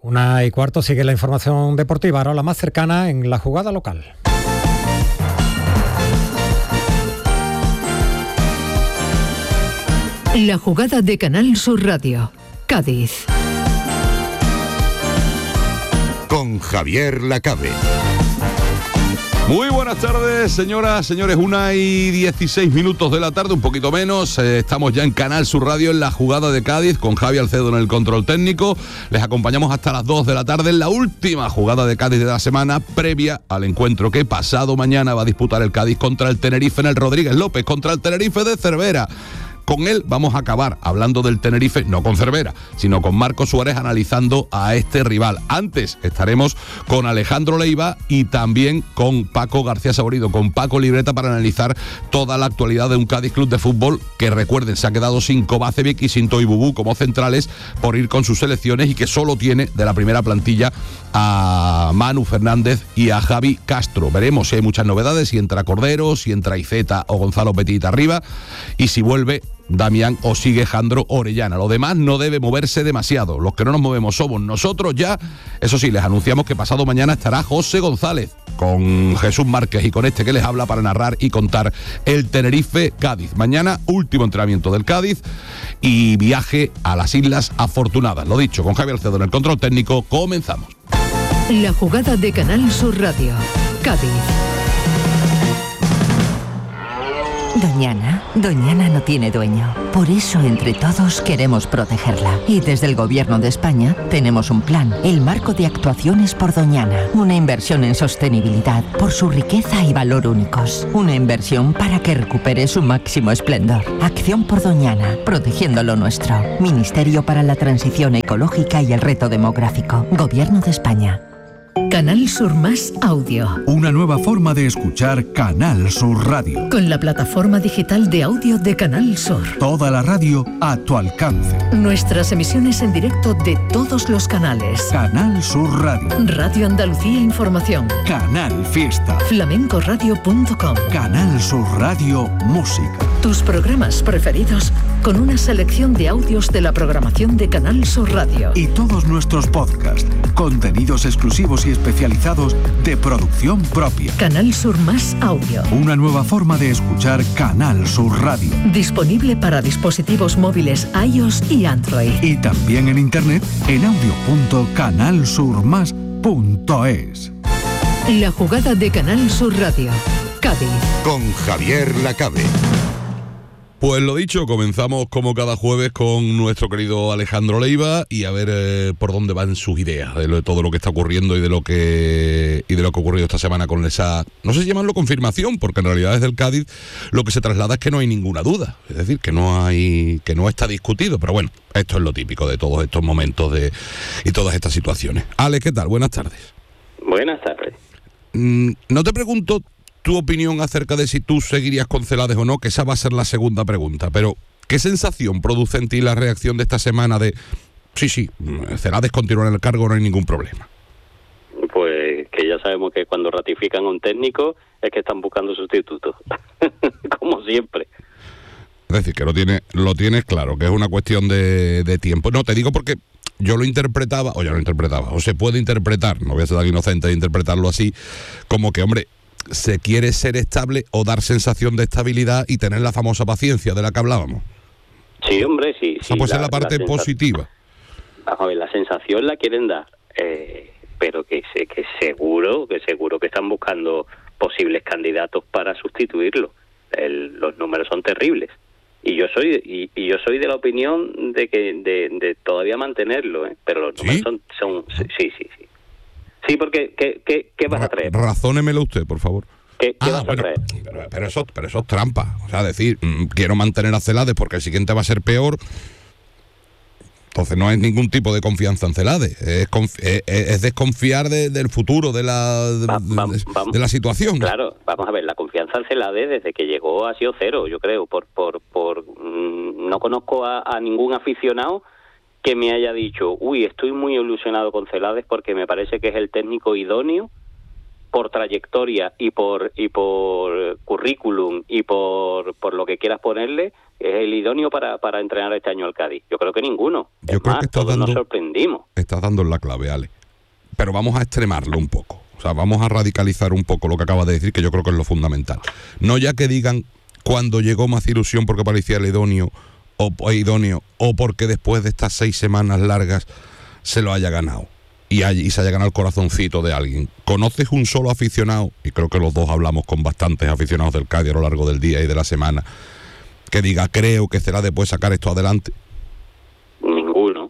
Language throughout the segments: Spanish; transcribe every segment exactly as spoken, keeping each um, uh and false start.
Una y cuarto sigue la información deportiva, ahora la más cercana en la jugada local. La jugada de Canal Sur Radio, Cádiz. Con Javier Lacabe. Muy buenas tardes, señoras, señores, una y dieciséis minutos de la tarde, un poquito menos. Eh, estamos ya en Canal Sur Radio en la jugada de Cádiz con Javi Alcedo en el control técnico. Les acompañamos hasta las dos de la tarde en la última jugada de Cádiz de la semana, previa al encuentro que pasado mañana va a disputar el Cádiz contra el Tenerife en el Rodríguez López, contra el Tenerife de Cervera. Con él vamos a acabar hablando del Tenerife, no con Cervera, sino con Marcos Suárez analizando a este rival. Antes estaremos con Alejandro Leiva y también con Paco García Saborido, con Paco Libreta, para analizar toda la actualidad de un Cádiz Club de Fútbol que, recuerden, se ha quedado sin Kovacevic y sin Toibubú como centrales por ir con sus selecciones y que solo tiene de la primera plantilla a Manu Fernández y a Javi Castro. Veremos si hay muchas novedades, si entra Cordero, si entra Iceta o Gonzalo Petit arriba y si vuelve Damián o sigue Jandro Orellana. Lo demás no debe moverse demasiado. Los que no nos movemos somos nosotros ya. Eso sí, les anunciamos que pasado mañana estará José González con Jesús Márquez y con este que les habla para narrar y contar el Tenerife Cádiz. Mañana último entrenamiento del Cádiz y viaje a las Islas Afortunadas. Lo dicho, con Javier Alcedo en el control técnico, comenzamos. La jugada de Canal Sur Radio, Cádiz. Doñana, Doñana no tiene dueño. Por eso entre todos queremos protegerla. Y desde el Gobierno de España tenemos un plan, el Marco de Actuaciones por Doñana. Una inversión en sostenibilidad por su riqueza y valor únicos. Una inversión para que recupere su máximo esplendor. Acción por Doñana, protegiendo lo nuestro. Ministerio para la Transición Ecológica y el Reto Demográfico. Gobierno de España. Canal Sur Más Audio. Una nueva forma de escuchar Canal Sur Radio. Con la plataforma digital de audio de Canal Sur. Toda la radio a tu alcance. Nuestras emisiones en directo de todos los canales. Canal Sur Radio. Radio Andalucía Información. Canal Fiesta. flamencoradio punto com. Canal Sur Radio Música. Tus programas preferidos con una selección de audios de la programación de Canal Sur Radio. Y todos nuestros podcasts, contenidos exclusivos y especializados de producción propia. Canal Sur Más Audio. Una nueva forma de escuchar Canal Sur Radio. Disponible para dispositivos móviles iOS y Android. Y también en internet en audio punto canal sur más punto es. La jugada de Canal Sur Radio, Cádiz. Con Javier Lacabe. Pues lo dicho, comenzamos como cada jueves con nuestro querido Alejandro Leiva y a ver eh, por dónde van sus ideas de, lo, de todo lo que está ocurriendo y de lo que y de lo que ha ocurrido esta semana con esa, no sé si llamarlo confirmación, porque en realidad desde el Cádiz lo que se traslada es que no hay ninguna duda, es decir, que no hay, que no está discutido, pero bueno, esto es lo típico de todos estos momentos de y todas estas situaciones. Ale, ¿qué tal? Buenas tardes. Buenas tardes. Mm, no te pregunto tu opinión acerca de si tú seguirías con Celades o no, que esa va a ser la segunda pregunta, pero ¿qué sensación produce en ti la reacción de esta semana de sí, sí, Celades continúa en el cargo, no hay ningún problema? Pues que ya sabemos que cuando ratifican a un técnico es que están buscando sustitutos, como siempre. Es decir, que lo tiene, lo tienes claro, que es una cuestión de, de tiempo. No, te digo porque yo lo interpretaba, o ya lo interpretaba, o se puede interpretar, no voy a ser tan inocente de interpretarlo así, como que, hombre, se quiere ser estable o dar sensación de estabilidad y tener la famosa paciencia de la que hablábamos. Sí, hombre, sí. Esa puede ser la parte la positiva. Vamos a ver, la sensación la quieren dar, eh, pero que, se, que seguro, que seguro que están buscando posibles candidatos para sustituirlo. El, los números son terribles. Y yo soy y, y yo soy de la opinión de que de, de todavía mantenerlo, ¿eh? Pero los números ¿Sí? son, son sí, sí, sí. Sí, porque ¿qué, qué, qué vas a traer? Razónemelo usted, por favor. ¿Qué, qué ah, vas bueno, a traer? Pero, pero, eso, pero eso es trampa. O sea, decir, mmm, quiero mantener a Celades porque el siguiente va a ser peor. Entonces no hay ningún tipo de confianza en Celades. Es, confi- es, es desconfiar de, del futuro, de la, de, va, va, de, vamos, de la situación. Claro, vamos a ver, la confianza en Celades desde que llegó ha sido cero, yo creo. Por, por, por mmm, no conozco a, a ningún aficionado que me haya dicho, uy, estoy muy ilusionado con Celades porque me parece que es el técnico idóneo por trayectoria y por y por currículum y por por lo que quieras ponerle, es el idóneo para, para entrenar este año al Cádiz. Yo creo que ninguno. Yo es creo más, que estás todos dando, nos sorprendimos. Estás dando en la clave, Ale. Pero vamos a extremarlo un poco. O sea, vamos a radicalizar un poco lo que acabas de decir, que yo creo que es lo fundamental. No ya que digan cuando llegó más ilusión porque parecía el idóneo o, o idóneo, o porque después de estas seis semanas largas se lo haya ganado. Y, hay, y se haya ganado el corazoncito de alguien. ¿Conoces un solo aficionado? Y creo que los dos hablamos con bastantes aficionados del Cádiz a lo largo del día y de la semana, que diga, creo que Celade puede sacar esto adelante. Ninguno.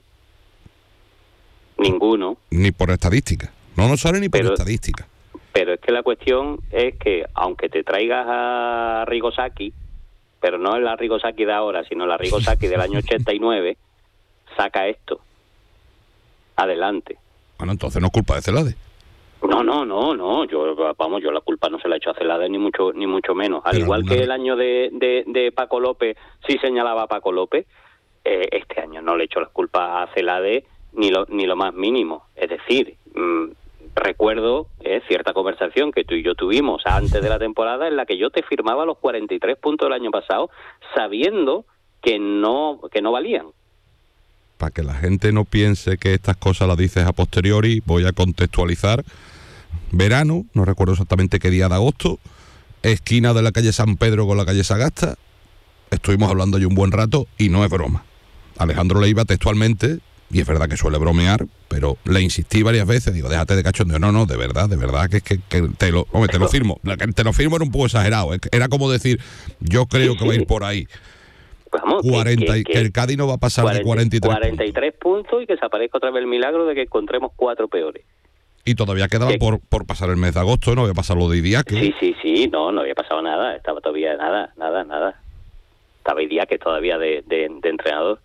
Ninguno. Ni por estadística. No nos sale ni por pero, estadística. Pero es que la cuestión es que, aunque te traigas a Rigosaki, pero no es la Rigosaki de ahora, sino la Rigosaki del año ochenta y nueve, saca esto adelante. Bueno, entonces no es culpa de Celade. No, no, no, no. Yo, vamos, yo la culpa no se la he hecho a Celade ni mucho, ni mucho menos. Al Pero igual alguna... que el año de, de, de Paco López sí señalaba a Paco López, eh, este año no le he hecho las culpas a Celade ni lo, ni lo más mínimo. Es decir, mmm, recuerdo eh, cierta conversación que tú y yo tuvimos antes de la temporada en la que yo te firmaba los cuarenta y tres puntos del año pasado sabiendo que no, que no valían. Para que la gente no piense que estas cosas las dices a posteriori, voy a contextualizar. Verano, no recuerdo exactamente qué día de agosto, esquina de la calle San Pedro con la calle Sagasta, estuvimos hablando ya un buen rato y no es broma. Alejandro Leiva textualmente, y es verdad que suele bromear, pero le insistí varias veces, digo, déjate de cachondeo. No, no, de verdad, de verdad, que es que, que te, lo, hombre, te lo firmo. Te lo firmo era un poco exagerado, era como decir, yo creo que va a ir por ahí. Pues vamos, cuarenta, que, que, que el Cádiz no va a pasar cuarenta, de cuarenta y tres, cuarenta y tres puntos. puntos y que se aparezca otra vez el milagro de que encontremos cuatro peores. Y todavía quedaba ¿Qué? por, por pasar el mes de agosto, no había pasado lo de Idiáquez. Sí, sí, sí, no, no había pasado nada, estaba todavía nada, nada, nada. Estaba Idiáquez todavía de, de, de entrenador.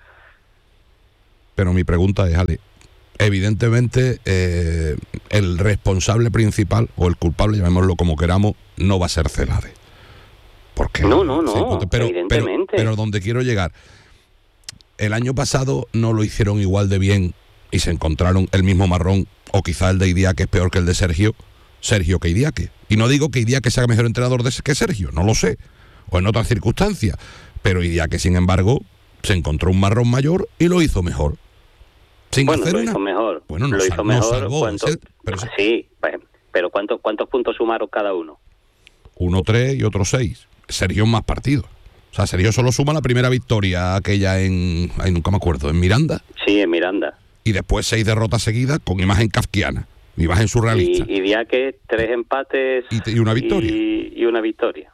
Pero mi pregunta es, Ale, evidentemente eh, el responsable principal, o el culpable, llamémoslo como queramos, no va a ser Celade. Porque, no, no, no, sí, pero, evidentemente. Pero, pero donde quiero llegar, el año pasado no lo hicieron igual de bien y se encontraron el mismo marrón, o quizá el de Idiáquez es peor que el de Sergio, Sergio que Idiáquez. Y no digo que Idiáquez sea mejor entrenador de, que Sergio, no lo sé, o en otras circunstancias, pero Idiáquez, sin embargo, se encontró un marrón mayor y lo hizo mejor. Sin bueno, hacer lo una... hizo mejor. Bueno, no lo sal... hizo mejor. no salvó, ¿Cuánto... ese... pero... Sí, pero ¿cuántos, ¿cuántos puntos sumaron cada uno? Uno tres y otro seis. Sergio en más partidos. O sea, Sergio solo suma la primera victoria, aquella en... Ay, nunca me acuerdo, ¿en Miranda? Sí, en Miranda. Y después seis derrotas seguidas con imagen kafkiana, imagen surrealista. Y, y Idiáquez, tres empates y, y una victoria. Y, y una victoria.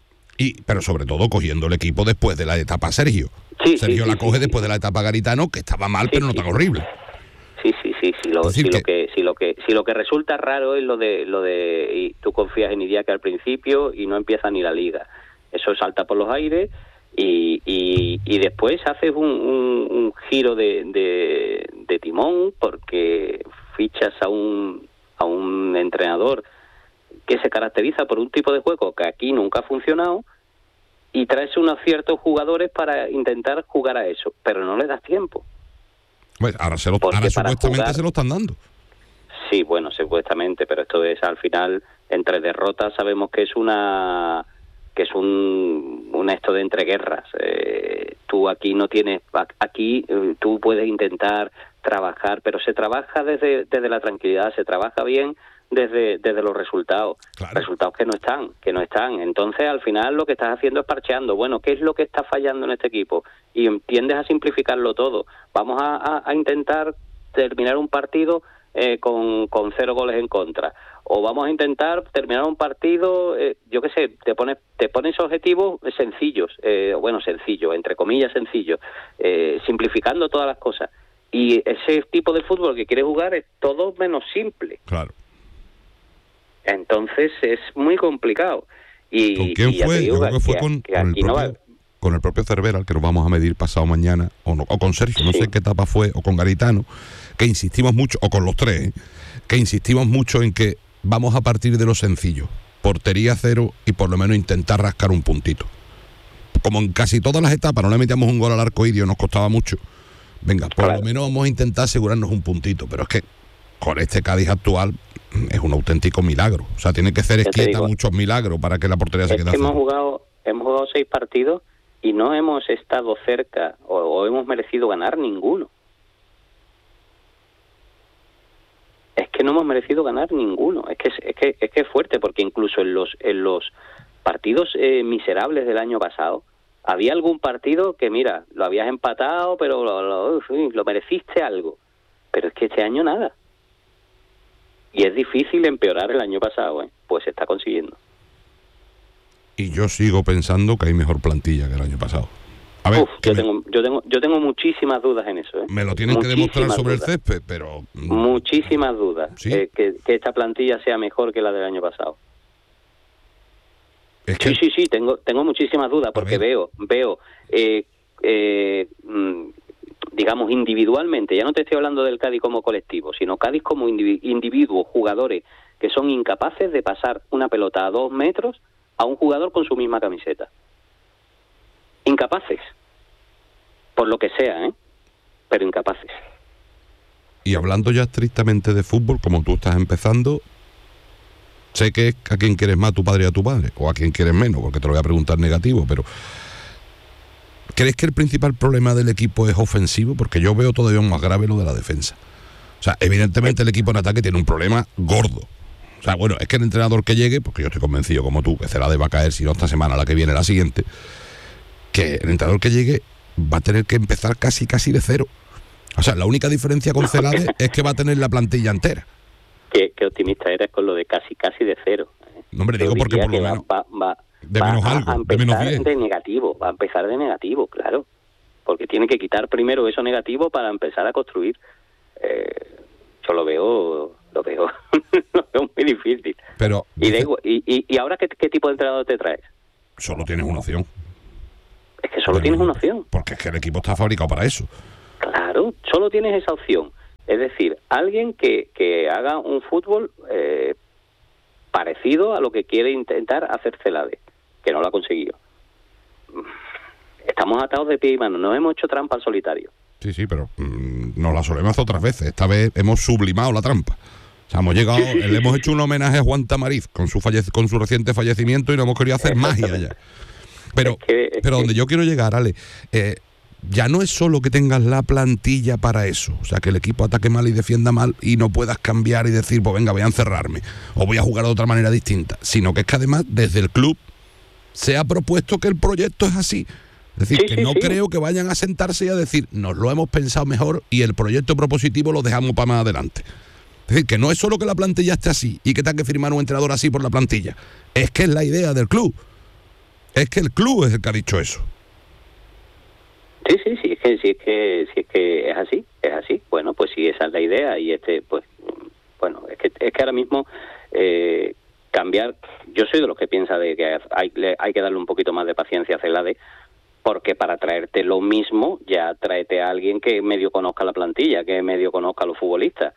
Y, pero sobre todo cogiendo el equipo después de la etapa Sergio. Sí, Sergio sí, la sí, coge sí, después sí. de la etapa Garitano, que estaba mal, Sí, pero no sí. tan horrible. Sí, sí, sí, sí. Lo, Es decir sí, que- lo que, sí, lo que, sí, lo que resulta raro es lo de, lo de, y tú confías en Idiáquez al principio y no empieza ni la liga. Eso salta por los aires y, y, y después haces un, un, un giro de, de, de timón porque fichas a un, a un entrenador que se caracteriza por un tipo de juego que aquí nunca ha funcionado y traes unos ciertos jugadores para intentar jugar a eso, pero no le das tiempo. Bueno, ahora se lo, Porque ahora para supuestamente jugar- se lo están dando. Sí, bueno, supuestamente, pero esto es al final, entre derrotas sabemos que es una que es un, un esto de entreguerras. Eh, tú aquí no tienes, aquí eh, tú puedes intentar trabajar, pero se trabaja desde, desde la tranquilidad, se trabaja bien desde, desde los resultados, Claro. resultados que no están, que no están. Entonces, al final lo que estás haciendo es parcheando. Bueno, ¿qué es lo que está fallando en este equipo? Y tiendes a simplificarlo todo. Vamos a, a, a intentar terminar un partido eh, con, con cero goles en contra. O vamos a intentar terminar un partido, eh, yo qué sé, te pones te pones objetivos sencillos, eh, bueno, sencillos, entre comillas sencillos, eh, simplificando todas las cosas. Y ese tipo de fútbol que quieres jugar es todo menos simple. Claro. Entonces es muy complicado. Y, ¿Con quién y ya te fue? digo Yo creo que fue que- con, que con el aquí no propio, va- con el propio Cervera, al que nos vamos a medir pasado mañana, o, no, o con Sergio, no Sí. sé qué etapa fue, o con Garitano, que insistimos mucho, o con los tres, ¿eh? que insistimos mucho en que vamos a partir de lo sencillo, portería cero y por lo menos intentar rascar un puntito. Como en casi todas las etapas no le metíamos un gol al arco iris, nos costaba mucho. Venga, por Claro. lo menos vamos a intentar asegurarnos un puntito, pero es que con este Cádiz actual es un auténtico milagro. O sea, tiene que hacer Esquieta digo, muchos milagros para que la portería se es quede que a cero. hemos jugado, hemos jugado seis partidos y no hemos estado cerca o, o hemos merecido ganar ninguno. Es que no hemos merecido ganar ninguno. Es que es, es que es que es fuerte, porque incluso en los en los partidos eh, miserables del año pasado había algún partido que, mira, lo habías empatado, pero lo, lo, lo mereciste algo. Pero es que este año nada. Y es difícil empeorar el año pasado, ¿eh? Pues se está consiguiendo. Y yo sigo pensando que hay mejor plantilla que el año pasado. A ver, Uf, yo, me, tengo, yo tengo yo tengo muchísimas dudas en eso, ¿eh? me lo tienen Muchísimas que demostrar sobre dudas. el césped, pero... Muchísimas dudas. ¿Sí? eh, que, que esta plantilla sea mejor que la del año pasado. Es que... Sí, sí, sí, tengo tengo muchísimas dudas, porque ver. veo, veo eh, eh, mm, digamos, individualmente, ya no te estoy hablando del Cádiz como colectivo, sino Cádiz como individu- individuos, jugadores que son incapaces de pasar una pelota a dos metros a un jugador con su misma camiseta. Incapaces. Por lo que sea, ¿eh? Pero incapaces. Y hablando ya estrictamente de fútbol, como tú estás empezando, sé que es a quien quieres más, tu padre y a tu padre, o a quien quieres menos, porque te lo voy a preguntar negativo, pero ¿crees que el principal problema del equipo es ofensivo? Porque yo veo todavía más grave lo de la defensa. O sea, evidentemente el equipo en ataque tiene un problema gordo. O sea, bueno, es que el entrenador que llegue, porque yo estoy convencido como tú, que Celade va a caer, si no esta semana, la que viene, la siguiente, que el entrenador que llegue va a tener que empezar casi, casi de cero. O sea, la única diferencia con Celade es que va a tener la plantilla entera. Qué, qué optimista eres con lo de casi, casi de cero. No, hombre, digo porque por lo menos va, va, de va menos a, algo, a de menos empezar diez. de negativo, va a empezar de negativo, claro. Porque tiene que quitar primero eso negativo para empezar a construir. Eh, yo lo veo, lo veo, lo veo muy difícil. Pero y, dice, de, y, y, y ahora, ¿qué, ¿qué tipo de entrenador te traes? solo tienes una opción. Es que solo Bueno, tienes una opción. Porque es que el equipo está fabricado para eso. Claro, solo tienes esa opción. Es decir, alguien que, que haga un fútbol eh, parecido a lo que quiere intentar hacer Celade, que no lo ha conseguido. Estamos atados de pie y mano, nos hemos hecho trampa al solitario. Sí, sí, pero mmm, nos la solemos hacer otras veces. Esta vez hemos sublimado la trampa. O sea, hemos llegado, Sí, sí, sí, le hemos sí. hecho un homenaje a Juan Tamariz con su falle- con su reciente fallecimiento y no hemos querido hacer magia ya. Pero, Es que- es pero que- donde yo quiero llegar, Ale, eh, ya no es solo que tengas la plantilla para eso, o sea, que el equipo ataque mal y defienda mal y no puedas cambiar y decir, pues venga, voy a encerrarme o voy a jugar de otra manera distinta, sino que es que además desde el club se ha propuesto que el proyecto es así. Es decir, Sí, que sí, no sí. creo que vayan a sentarse y a decir, nos lo hemos pensado mejor y el proyecto propositivo lo dejamos para más adelante. Es decir, que no es solo que la plantilla esté así y que tenga que firmar un entrenador así por la plantilla, es que es la idea del club. Es que el club es el que ha dicho eso. Sí, sí, sí, es que, sí, es que, sí, es que es así, es así. Bueno, pues si esa es la idea y este, pues, bueno, es que, es que ahora mismo eh, cambiar, yo soy de los que piensa de que hay, hay que darle un poquito más de paciencia a Celade, porque para traerte lo mismo, ya tráete a alguien que medio conozca la plantilla, que medio conozca a los futbolistas.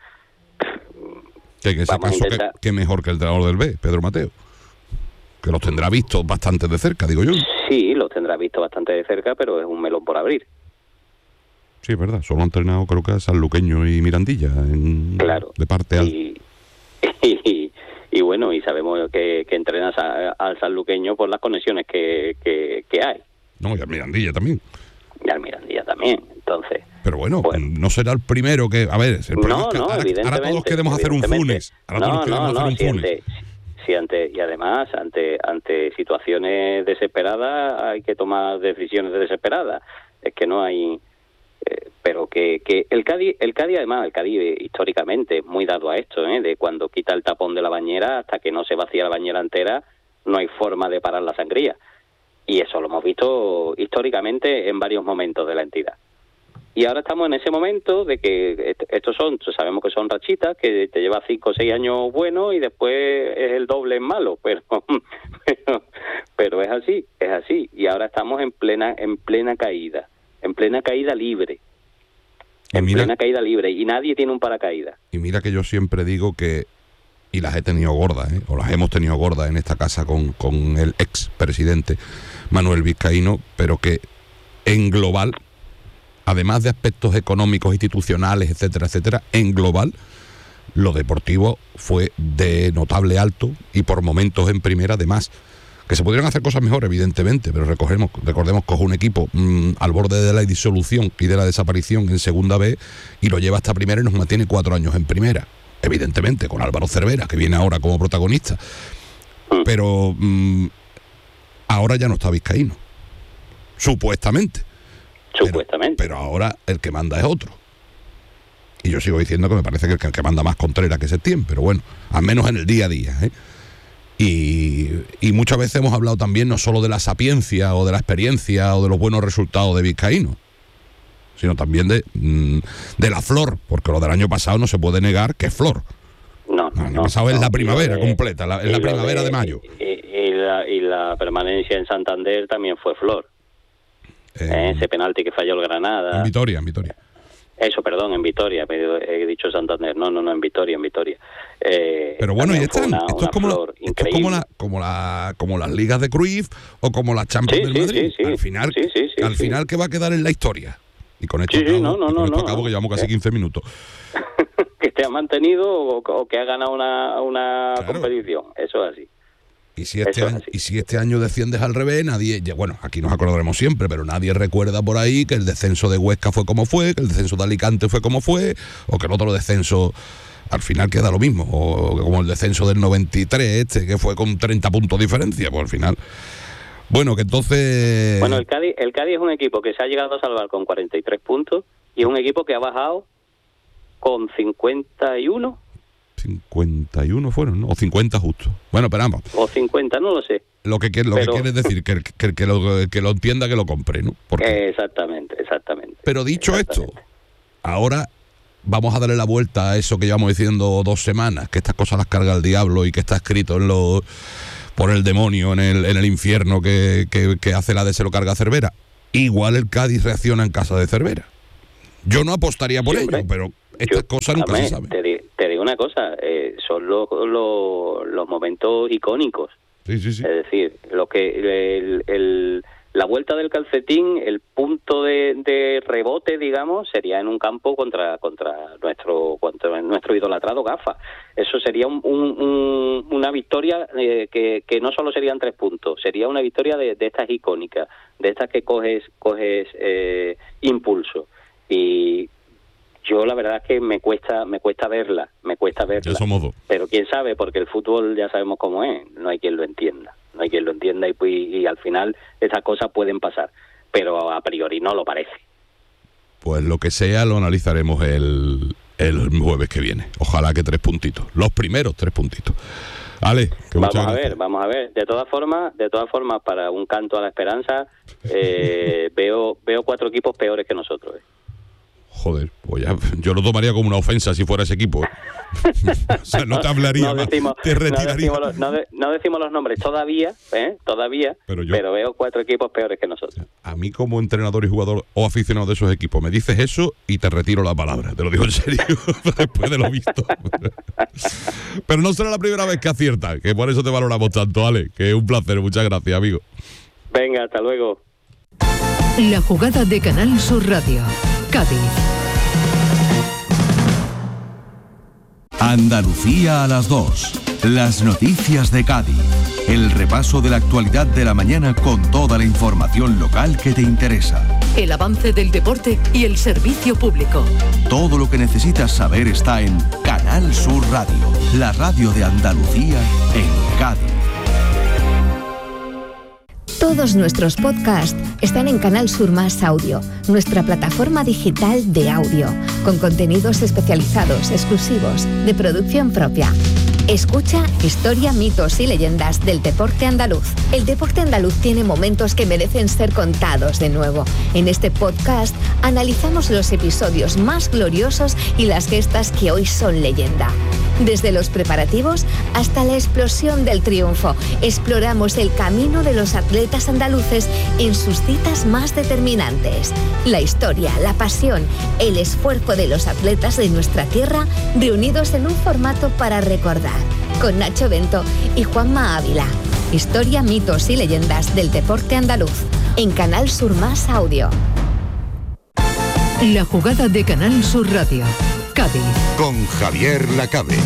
Que en ese Vamos a caso, que, intentar. que mejor que el entrenador del B, Pedro Mateo. Que los tendrá vistos bastante de cerca, digo yo. Sí, los tendrás visto bastante de cerca, pero es un melón por abrir. Sí, es verdad. Solo han entrenado, creo que a Sanluqueño y Mirandilla, en, Claro. de parte alta. Y, y, y bueno, y sabemos que, que entrenas a- al sanluqueño por las conexiones que, que, que hay. No, y a Mirandilla también. Y al Mirandilla también, entonces... Pero bueno, Bueno. no será el primero que... A ver, el problema No, es que no, ahora, ahora evidentemente. todos queremos hacer un evidentemente. Funes. Ahora no, todos queremos no, hacer no, un si Funes. ante, si ante, y además, ante ante situaciones desesperadas hay que tomar decisiones desesperadas. Es que no hay... Eh, pero que, que el Cádiz, el Cádiz además, el Cádiz eh, históricamente es muy dado a esto, ¿eh? De cuando quita el tapón de la bañera hasta que no se vacía la bañera entera, no hay forma de parar la sangría. Y eso lo hemos visto históricamente en varios momentos de la entidad. Y ahora estamos en ese momento de que est- estos son, sabemos que son rachitas, que te lleva cinco o seis años buenos y después es el doble en malo, pero, pero pero es así, es así. Y ahora estamos en plena en plena caída, en plena caída libre, Y en mira, plena caída libre, y nadie tiene un paracaídas. y mira que yo siempre digo que, y las he tenido gordas, ¿eh? o las hemos tenido gordas en esta casa con, con el ex presidente Manuel Vizcaíno, pero que en global, además de aspectos económicos, institucionales, etcétera, etcétera, en global, Lo deportivo fue de notable alto y por momentos en primera de más. Que se pudieran hacer cosas mejor, evidentemente, pero recogemos, recordemos que coge un equipo mmm, al borde de la disolución y de la desaparición en segunda B y lo lleva hasta primera y nos mantiene cuatro años en primera. Evidentemente, con Álvaro Cervera, que viene ahora como protagonista. Pero mmm, ahora ya no está Vizcaíno. Supuestamente. Supuestamente. Pero, pero ahora el que manda es otro. Y yo sigo diciendo que me parece que el que, el que manda más Contreras que Setién, pero bueno, al menos en el día a día, ¿eh? Y, y muchas veces hemos hablado también no solo de la sapiencia o de la experiencia o de los buenos resultados de Vizcaíno, sino también de, de la flor, porque lo del año pasado no se puede negar que es flor. No, el año no, pasado no, es la primavera de, completa, la, es la primavera de, de mayo. Y, y, la, y la permanencia en Santander también fue flor. Eh, eh, ese penalti que falló el Granada. En Vitoria, en Vitoria. Eso, perdón, en Vitoria, he dicho Santander, no, no, no, en Vitoria, en Vitoria. Eh, Pero bueno, y esta, una, esto, una es como, la, esto es como, la, como, la, como las ligas de Cruyff o como las Champions sí, del sí, Madrid. Sí, sí. Al final, sí, sí, sí, al sí. final ¿qué va a quedar en la historia? Y con esto sí, acabo, sí, no, no, y con no, esto no, acabo no. que llevamos casi quince minutos. Que te ha mantenido o, o que ha ganado una, una claro. competición, eso es así. Y si, este Eso año, así. y si este año desciendes al revés, nadie, ya, bueno, aquí nos acordaremos siempre, pero nadie recuerda por ahí que el descenso de Huesca fue como fue, que el descenso de Alicante fue como fue, o que el otro descenso al final queda lo mismo, o como el descenso del noventa y tres este, que fue con treinta puntos de diferencia, pues al final... Bueno, que entonces... Bueno, el Cádiz, el Cádiz es un equipo que se ha llegado a salvar con cuarenta y tres puntos y es un equipo que ha bajado con cincuenta y uno. cincuenta y uno fueron, ¿no? O cincuenta justo. Bueno, pero vamos. O cincuenta, no lo sé. Lo que, lo pero... que quiere decir que, que, que, lo, que lo entienda, que lo compre, ¿no? Porque... Exactamente, exactamente. Pero dicho exactamente. esto, ahora vamos a darle la vuelta a eso que llevamos diciendo dos semanas, que estas cosas las carga el diablo y que está escrito en los por el demonio en el, en el infierno que, que, que hace la de se lo carga Cervera. Igual el Cádiz reacciona en casa de Cervera. Yo no apostaría por ello, pero estas Yo, cosas nunca amén, se saben. Te, te digo una cosa, eh, son los, los, los momentos icónicos. Sí, sí, sí. Es decir, lo que el, el, la vuelta del calcetín, el punto de, de rebote, digamos, sería en un campo contra contra nuestro contra nuestro idolatrado Gafa. Eso sería un, un, un, una victoria eh, que, que no solo serían tres puntos, sería una victoria de, de estas icónicas, de estas que coges coges eh, impulso. Y yo la verdad es que me cuesta me cuesta verla, me cuesta verla. De eso modo. Pero quién sabe, porque el fútbol ya sabemos cómo es, no hay quien lo entienda, no hay quien lo entienda y, y, y al final esas cosas pueden pasar, pero a priori no lo parece. Pues lo que sea lo analizaremos el, el jueves que viene. Ojalá que tres puntitos, los primeros tres puntitos. Ale, que vamos a gracias. ver, vamos a ver. De todas formas, de todas formas, para un canto a la esperanza, eh, veo veo cuatro equipos peores que nosotros. ¿eh? Joder, pues ya, yo lo tomaría como una ofensa si fuera ese equipo. ¿eh? O sea, no te hablaría no más, decimos, te retiraría. No decimos, los, no, de, no decimos los nombres todavía, ¿eh? todavía, pero, yo, pero veo cuatro equipos peores que nosotros. A mí como entrenador y jugador o aficionado de esos equipos, me dices eso y te retiro la palabra. Te lo digo en serio, después de lo visto. Pero no será la primera vez que aciertas, que por eso te valoramos tanto, Ale. Que es un placer, muchas gracias, amigo. Venga, hasta luego. La jugada de Canal Sur Radio. Cádiz. Andalucía a las dos. Las noticias de Cádiz. El repaso de la actualidad de la mañana con toda la información local que te interesa. El avance del deporte y el servicio público. Todo lo que necesitas saber está en Canal Sur Radio, la radio de Andalucía en Cádiz. Todos nuestros podcasts están en Canal Sur Más Audio, nuestra plataforma digital de audio, con contenidos especializados, exclusivos, de producción propia. Escucha historia, mitos y leyendas del deporte andaluz. El deporte andaluz tiene momentos que merecen ser contados de nuevo. En este podcast analizamos los episodios más gloriosos y las gestas que hoy son leyenda. Desde los preparativos hasta la explosión del triunfo, exploramos el camino de los atletas andaluces en sus citas más determinantes. La historia, la pasión, el esfuerzo de los atletas de nuestra tierra reunidos en un formato para recordar. Con Nacho Bento y Juanma Ávila. Historia, mitos y leyendas del deporte andaluz. En Canal Sur Más Audio. La jugada de Canal Sur Radio. Cádiz. Con Javier Lacabe.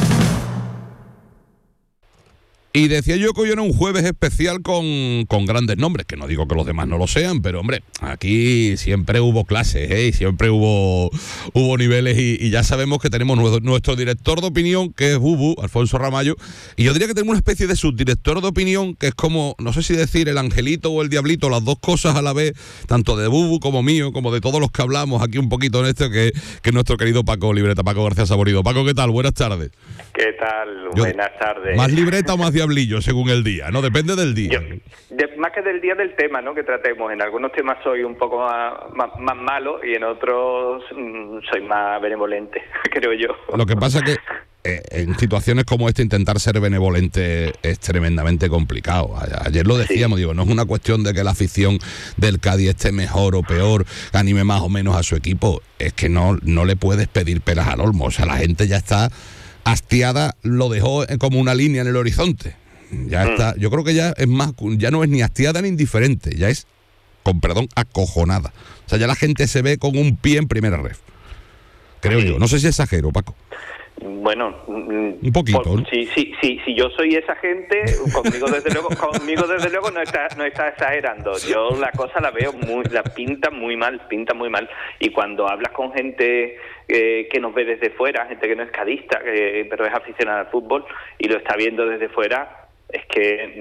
Y decía yo que hoy era un jueves especial con, con grandes nombres, que no digo que los demás no lo sean, pero hombre, aquí siempre hubo clases, ¿eh? Y siempre hubo, hubo niveles y, y ya sabemos que tenemos nuestro, nuestro director de opinión, que es Bubu, Alfonso Ramallo, y yo diría que tenemos una especie de subdirector de opinión, que es como, no sé si decir el angelito o el diablito, las dos cosas a la vez, tanto de Bubu como mío, como de todos los que hablamos aquí un poquito en esto, que, que es nuestro querido Paco Libreta, Paco García Saborido. Paco, ¿qué tal? Buenas tardes. ¿Qué tal? Yo, Buenas tardes. ¿Más libreta o más diablillo según el día? ¿No? Depende del día. Yo, de, más que del día del tema, ¿no? Que tratemos. En algunos temas soy un poco más, más, más malo y en otros mmm, soy más benevolente, creo yo. Lo que pasa es que eh, en situaciones como esta intentar ser benevolente es tremendamente complicado. A, ayer lo decíamos, sí. digo, no es una cuestión de que la afición del Cádiz esté mejor o peor, anime más o menos a su equipo. Es que no, no le puedes pedir peras al olmo. O sea, la gente ya está hastiada, lo dejó como una línea en el horizonte. Ya está, yo creo que ya es más, ya no es ni hastiada ni indiferente, ya es, con perdón, acojonada. O sea, ya la gente se ve con un pie en primera ref. Creo sí. yo. No sé si exagero, Paco. Bueno, un poquito, por, ¿no? Sí, sí, sí, si yo soy esa gente, conmigo desde luego, conmigo desde luego no está, no está exagerando. Yo la cosa la veo muy, la pinta muy mal, pinta muy mal. Y cuando hablas con gente eh, que nos ve desde fuera, gente que no es cadista, que, pero es aficionada al fútbol y lo está viendo desde fuera, es que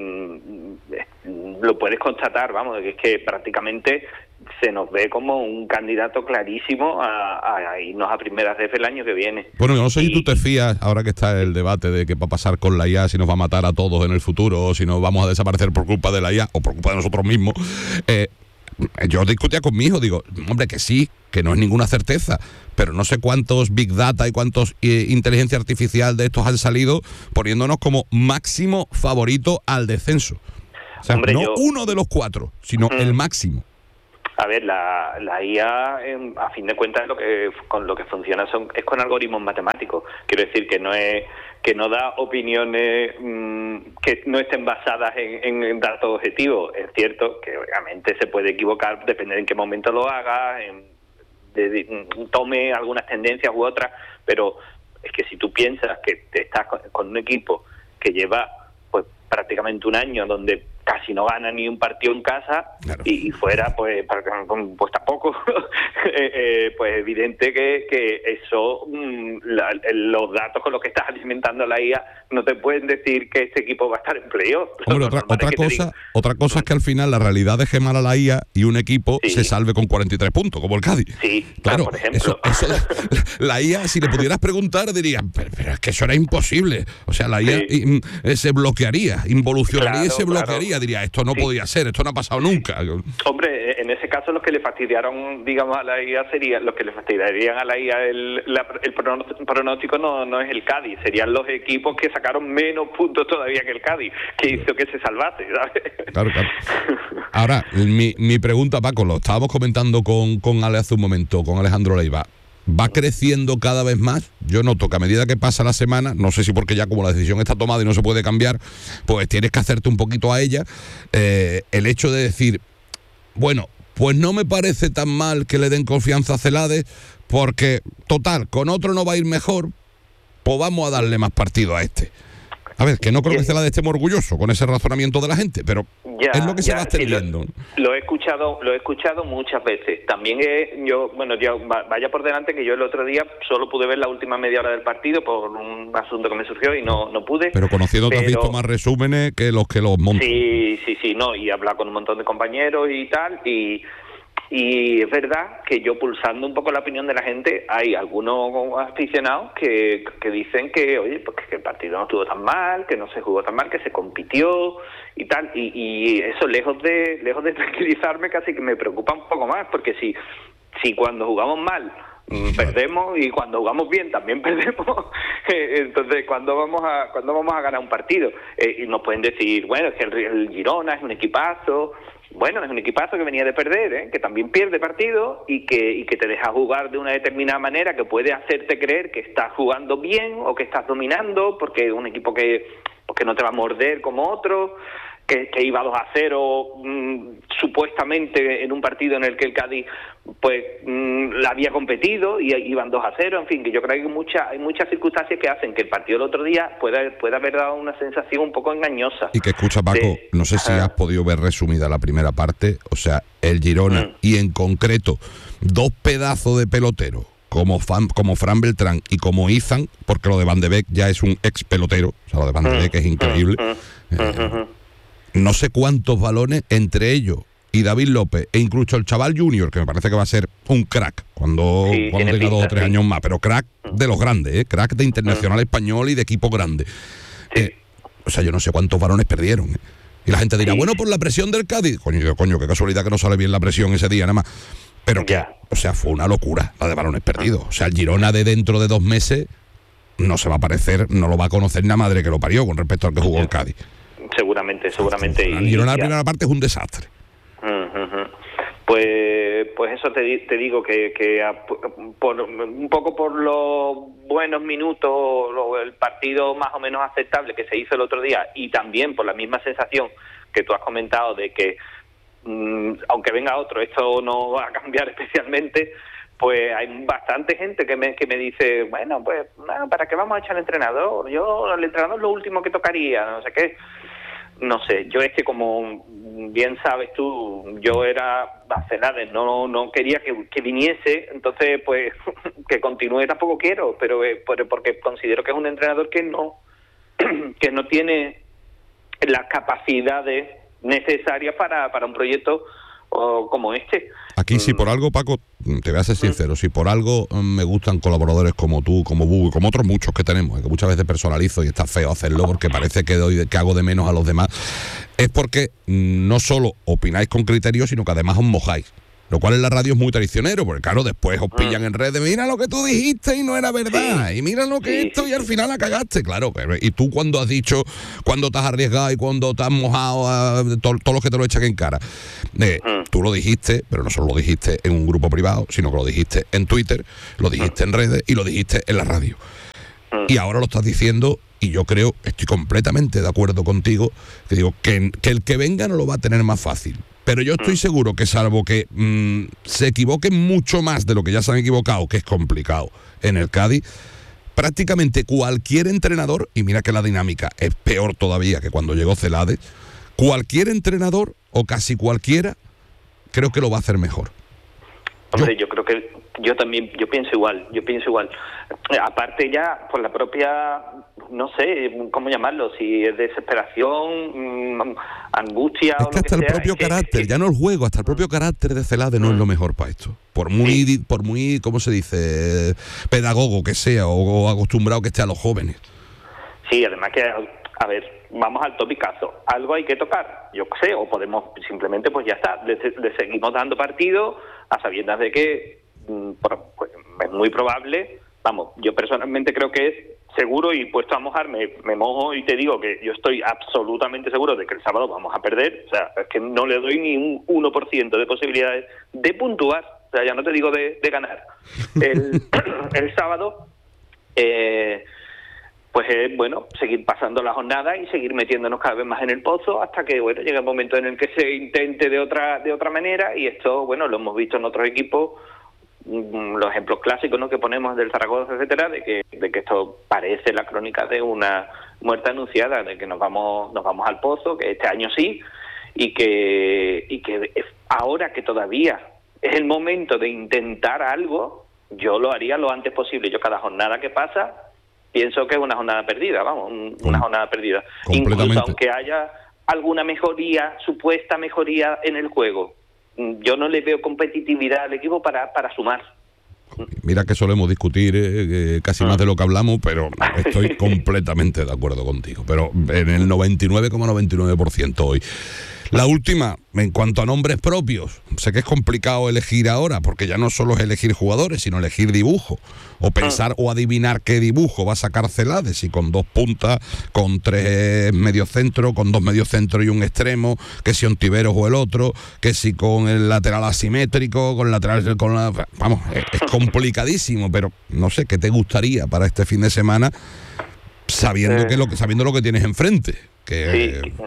mm, lo puedes constatar, vamos, que es que prácticamente se nos ve como un candidato clarísimo a, a, a irnos a primeras ref el año que viene. Bueno, yo no sé y... si tú te fías, ahora que está el debate de qué va a pasar con la I A, si nos va a matar a todos en el futuro, o si nos vamos a desaparecer por culpa de la I A, o por culpa de nosotros mismos. Eh, yo discutía con mi hijo, digo, hombre, que sí, que no es ninguna certeza, pero no sé cuántos Big Data y cuántos eh, inteligencia artificial de estos han salido poniéndonos como máximo favorito al descenso. O sea, hombre, no yo... uno de los cuatro, sino mm. el máximo. A ver, la, la I A, eh, a fin de cuentas, lo que con lo que funciona son es con algoritmos matemáticos. Quiero decir que no es que no da opiniones mmm, que no estén basadas en, en datos objetivos. Es cierto que obviamente se puede equivocar, depende de en qué momento lo haga, en, de, de, tome algunas tendencias u otras, pero es que si tú piensas que te estás con, con un equipo que lleva pues prácticamente un año donde casi no gana ni un partido en casa, claro. y, y fuera pues pues tampoco eh, eh, pues evidente que, que eso mmm, la, los datos con los que estás alimentando la I A no te pueden decir que este equipo va a estar en playoff. Hombre, otra, otra cosa otra cosa es que al final la realidad deje mal a la I A y un equipo sí. se salve con cuarenta y tres puntos como el Cádiz. Sí, claro, por ejemplo. Eso, eso, la I A, si le pudieras preguntar, diría, pero, pero es que eso era imposible. O sea, la I A sí. y, se bloquearía, involucionaría claro, y se bloquearía. Claro. Diría, esto no sí. podía ser, esto no ha pasado nunca. Hombre, en ese caso los que le fastidiaron, digamos, a la I A serían, los que le fastidiarían a la I A el, la, el pronóstico no, no es el Cádiz, serían los equipos que sacaron menos puntos todavía que el Cádiz, que hizo que se salvase, ¿sabes? Claro, claro. Ahora, mi, mi pregunta, Paco, lo estábamos comentando con, con Ale hace un momento, con Alejandro Leiva. ¿Va creciendo cada vez más? Yo noto que a medida que pasa la semana, no sé si porque ya como la decisión está tomada y no se puede cambiar, pues tienes que hacerte un poquito a ella, eh, el hecho de decir, bueno, pues no me parece tan mal que le den confianza a Celades, porque, total, con otro no va a ir mejor, pues vamos a darle más partido a este. A ver, que no creo que Celades esté muy orgulloso con ese razonamiento de la gente, pero ya, es lo que ya, se va extendiendo. Sí, lo, lo he escuchado, lo he escuchado muchas veces. También he, yo, bueno, yo, vaya por delante que yo el otro día solo pude ver la última media hora del partido por un asunto que me surgió y no, no pude. Pero conociendo pero, te has visto más resúmenes que los que los montan. Sí, sí, sí, no, y he hablado con un montón de compañeros y tal, y Y es verdad que yo, pulsando un poco la opinión de la gente, hay algunos aficionados que, que dicen que, oye, pues que el partido no estuvo tan mal, que no se jugó tan mal, que se compitió y tal, y, y eso lejos de lejos de tranquilizarme casi que me preocupa un poco más, porque si si cuando jugamos mal perdemos y cuando jugamos bien también perdemos, entonces ¿cuándo vamos a cuándo vamos a ganar un partido? Eh, y nos pueden decir, bueno, es que el, el Girona es un equipazo. Bueno, es un equipazo que venía de perder, ¿eh? Que también pierde partido y que y que te deja jugar de una determinada manera que puede hacerte creer que estás jugando bien o que estás dominando, porque es un equipo que, que no te va a morder como otro. que, que iba dos a cero, mmm, supuestamente en un partido en el que el Cádiz pues mmm, la había competido y iban dos a cero, en fin, que yo creo que hay, mucha, hay muchas circunstancias que hacen que el partido del otro día pueda, pueda haber dado una sensación un poco engañosa. Y que escucha, Paco, de, no sé si uh, has podido ver resumida la primera parte, o sea, el Girona uh, y en concreto dos pedazos de pelotero como, fan, como Fran Beltrán y como Izan, porque lo de Van de Beek ya es un ex pelotero, o sea, lo de Van de Beek es increíble. Uh, uh, uh, uh, uh. No sé cuántos balones entre ellos y David López e incluso el chaval Junior, que me parece que va a ser un crack cuando, sí, cuando tenga dos o tres sí. años más, pero crack de los grandes, ¿eh? Crack de internacional uh. español y de equipo grande. Sí. Eh, o sea, yo no sé cuántos balones perdieron. ¿eh? Y la gente dirá, sí. bueno, por la presión del Cádiz. Coño, coño, qué casualidad que no sale bien la presión ese día, nada más. Pero que, yeah. o sea, fue una locura la de balones perdidos. O sea, el Girona de dentro de dos meses no se va a parecer, no lo va a conocer ni la madre que lo parió con respecto al que jugó el Cádiz. Seguramente, seguramente. El Girona la primera parte es un desastre. Uh-huh. Pues, pues eso te, te digo que, que a, por, un poco por los buenos minutos, lo, el partido más o menos aceptable que se hizo el otro día y también por la misma sensación que tú has comentado de que mmm, aunque venga otro, esto no va a cambiar especialmente, pues hay bastante gente que me, que me dice, bueno, pues no, ¿para qué vamos a echar al entrenador? Yo, el entrenador es lo último que tocaría, no sé qué. No sé, yo es que como bien sabes tú, yo era a Celades, no no quería que, que viniese, entonces pues que continúe tampoco quiero, pero eh, porque considero que es un entrenador que no que no tiene las capacidades necesarias para, para un proyecto o, como este. Aquí si por algo, Paco, te voy a ser sincero, si por algo me gustan colaboradores como tú, como Bubu y como otros muchos que tenemos, que muchas veces personalizo y está feo hacerlo porque parece que doy que hago de menos a los demás, es porque no solo opináis con criterio, sino que además os mojáis. Lo cual en la radio es muy traicionero, porque claro, después os pillan en redes, mira lo que tú dijiste y no era verdad, sí. y mira lo que sí, esto sí, y al final la cagaste, claro. Pero, y tú cuando has dicho, cuando te has arriesgado y cuando te has mojado, todos todo los que te lo echan en cara, eh, uh. tú lo dijiste, pero no solo lo dijiste en un grupo privado, sino que lo dijiste en Twitter, lo dijiste uh. en redes y lo dijiste en la radio. Uh. Y ahora lo estás diciendo y yo creo, estoy completamente de acuerdo contigo, que digo que, que el que venga no lo va a tener más fácil. Pero yo estoy seguro que salvo que mmm, se equivoquen mucho más de lo que ya se han equivocado, que es complicado en el Cádiz, prácticamente cualquier entrenador, y mira que la dinámica es peor todavía que cuando llegó Celades, cualquier entrenador o casi cualquiera creo que lo va a hacer mejor. Hombre, yo, yo creo que yo también, yo pienso igual, yo pienso igual. Aparte ya por la propia, no sé cómo llamarlo, si es desesperación, mmm, angustia es o que lo hasta que el sea, propio es que, carácter, es que... ya no el juego, hasta el propio carácter de Celades mm. no es lo mejor para esto. Por muy, sí. por muy, ¿cómo se dice? Pedagogo que sea o, o acostumbrado que esté a los jóvenes. Sí, además que, a ver, vamos al topicazo. Algo hay que tocar, yo qué sé, o podemos simplemente, pues ya está, le, le seguimos dando partido a sabiendas de que mmm, pues, es muy probable, vamos, yo personalmente creo que es seguro y puesto a mojarme, me mojo y te digo que yo estoy absolutamente seguro de que el sábado vamos a perder, o sea, es que no le doy ni un uno por ciento de posibilidades de puntuar, o sea, ya no te digo de, de ganar. El, el sábado, eh, pues es, bueno, seguir pasando la jornada y seguir metiéndonos cada vez más en el pozo hasta que, bueno, llegue el momento en el que se intente de otra de otra manera y esto, bueno, lo hemos visto en otros equipos, los ejemplos clásicos, ¿no?, que ponemos del Zaragoza, etcétera, de que de que esto parece la crónica de una muerte anunciada, de que nos vamos nos vamos al pozo, que este año sí, y que y que ahora que todavía es el momento de intentar algo, yo lo haría lo antes posible. Yo cada jornada que pasa pienso que es una jornada perdida, vamos, una jornada perdida. Incluso aunque haya alguna mejoría, supuesta mejoría en el juego, yo no le veo competitividad al equipo para, para sumar. Mira que solemos discutir eh, casi más de lo que hablamos, pero estoy completamente de acuerdo contigo. Pero en el noventa y nueve coma noventa y nueve por ciento hoy. La última, en cuanto a nombres propios, sé que es complicado elegir ahora, porque ya no solo es elegir jugadores, sino elegir dibujo, o pensar o adivinar qué dibujo va a sacar Celades, si con dos puntas, con tres mediocentros, con dos mediocentros y un extremo, que si Ontiveros o el otro, que si con el lateral asimétrico, con lateral, con la, vamos, es, es complicadísimo, pero no sé, ¿qué te gustaría para este fin de semana, sabiendo, eh. que lo, sabiendo lo que tienes enfrente? Que, sí.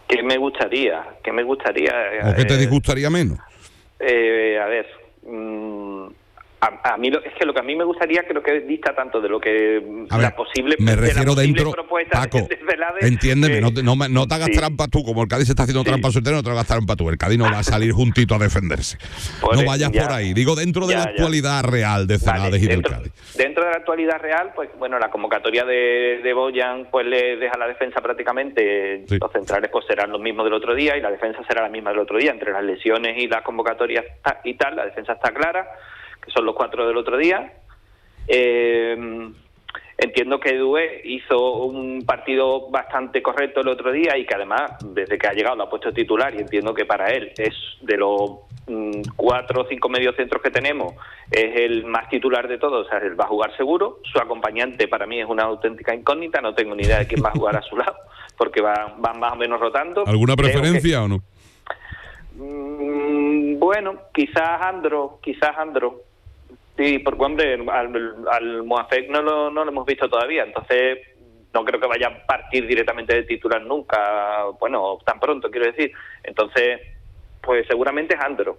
¿Qué me gustaría? ¿Qué me gustaría? ¿O qué te disgustaría menos? Eh, a ver, mmm, a, a mí lo, es que lo que a mí me gustaría creo que dista tanto de lo que a ver, la posible me de refiero la dentro, propuesta Paco, de, de la de, entiéndeme, eh, no, te, no, no te hagas sí. trampa tú, como el Cádiz está haciendo Sí. trampa soltero, no te hagas trampa tú, el Cádiz no va a salir juntito a defenderse. Por no el- vayas ya. por ahí, digo dentro de Ya, la ya. actualidad real de Celades Vale, y del dentro, Cádiz. dentro de la actualidad real, pues bueno, la convocatoria de, de Boyan pues le deja la defensa prácticamente, Sí. los centrales pues serán los mismos del otro día y la defensa será la misma del otro día, entre las lesiones y las convocatorias ta- y tal, la defensa está clara, que son los cuatro del otro día. Eh, entiendo que Due hizo un partido bastante correcto el otro día y que además, desde que ha llegado, lo ha puesto titular y entiendo que para él es de los mm, cuatro o cinco mediocentros que tenemos, es el más titular de todos, o sea, él va a jugar seguro. Su acompañante para mí es una auténtica incógnita, no tengo ni idea de quién va a jugar a su lado, porque va- van más o menos rotando. ¿Alguna Creo preferencia o no? que- mm, bueno, quizás Andro, quizás Andro. Sí, porque hombre, al, al Moafek no lo, no lo hemos visto todavía, entonces no creo que vaya a partir directamente de titular nunca, bueno, tan pronto quiero decir. Entonces, pues seguramente es Andro.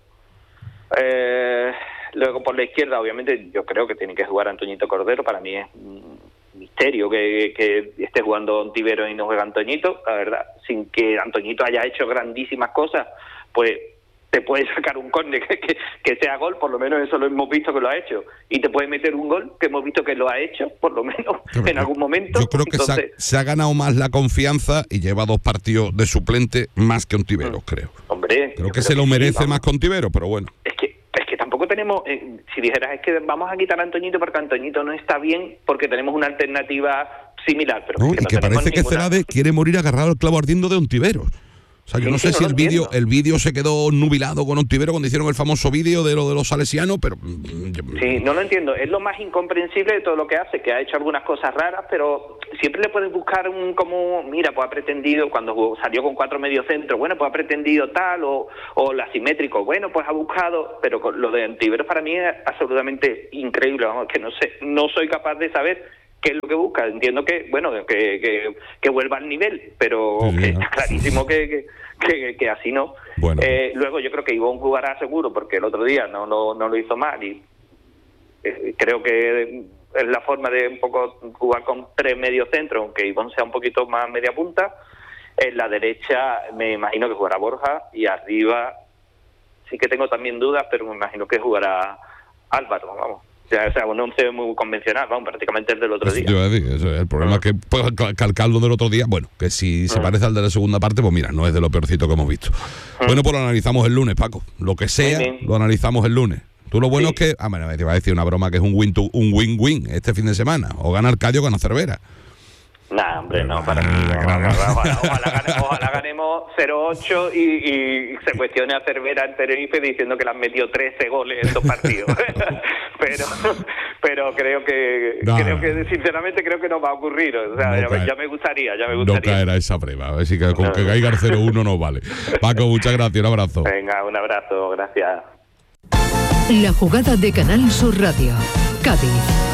Eh, luego por la izquierda, obviamente, yo creo que tiene que jugar Antoñito Cordero. Para mí es un misterio que, que esté jugando Ontivero y no juega Antoñito, la verdad, sin que Antoñito haya hecho grandísimas cosas, pues te puede sacar un córner que, que, que sea gol, por lo menos eso lo hemos visto que lo ha hecho, y te puede meter un gol que hemos visto que lo ha hecho, por lo menos en algún momento. Yo creo que Entonces, se, ha, se ha ganado más la confianza y lleva dos partidos de suplente más que Ontivero, creo. hombre, Creo yo que se lo sí, merece vamos. más que Ontivero, pero bueno. Es que es que tampoco tenemos, eh, si dijeras es que vamos a quitar a Antoñito porque Antoñito no está bien porque tenemos una alternativa similar, pero No, es que y no que tenemos parece que ninguna. Celades quiere morir agarrado al clavo ardiendo de Ontivero. O sea, yo Sí, no sí, sé no si lo el vídeo entiendo. el vídeo se quedó nubilado con Ontivero cuando hicieron el famoso vídeo de lo de los salesianos, pero mm, yo- Sí, no lo entiendo. Es lo más incomprensible de todo lo que hace, que ha hecho algunas cosas raras, pero siempre le puedes buscar un como, mira, pues ha pretendido, cuando jugó- salió con cuatro mediocentros, bueno, pues ha pretendido tal, o, o el asimétrico, bueno, pues ha buscado, pero con lo de Ontivero para mí es absolutamente increíble, vamos, que no sé, no soy capaz de saber qué es lo que busca. Entiendo que, bueno, que, que, que vuelva al nivel, pero Sí, sí, que ¿no? está clarísimo que, que, que, que así no. Bueno. Eh, luego yo creo que Ivonne jugará seguro, porque el otro día no, no, no lo hizo mal y eh, creo que es la forma de un poco jugar con tres mediocentros, aunque Ivonne sea un poquito más media punta. En la derecha me imagino que jugará Borja y arriba sí que tengo también dudas, pero me imagino que jugará Álvaro, vamos. O sea, o sea, un once muy convencional, vamos, prácticamente el del otro día. Yo iba a decir, eso es el problema es que pues, cal- calcarlo del otro día, bueno, que si se Mm. parece al de la segunda parte, pues mira, no es de lo peorcito que hemos visto. Bueno, pues lo analizamos el lunes, Paco. Lo que sea, bien. lo analizamos el lunes. Tú lo bueno Sí. es que, ah, bueno, te iba a decir una broma que es un win to, un win-win este fin de semana. O gana Arcadio o gana Cervera. Nah, hombre, no, para mí. Ah, no, claro. no, no, ojalá, ojalá gane- ojalá ganemos cero ocho y, y se cuestione a Cervera en Tenerife diciendo que le han metido trece goles en dos partidos. pero pero creo que No. creo que sinceramente creo que no va a ocurrir. O sea, No ya, me- cae. ya me gustaría, ya me No gustaría. caerá esa prueba. A ver si que, con No. que caiga el cero uno no vale. Paco, muchas gracias, un abrazo. Venga, un abrazo, gracias. La jugada de Canal Sur Radio. Cádiz.